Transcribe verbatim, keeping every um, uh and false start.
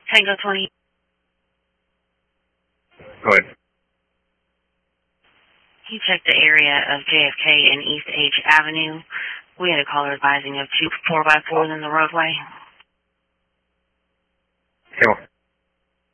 Tango twenty. Go ahead. He checked the area of J F K and East H Avenue. We had a caller advising of two four by fours in the roadway. Sure.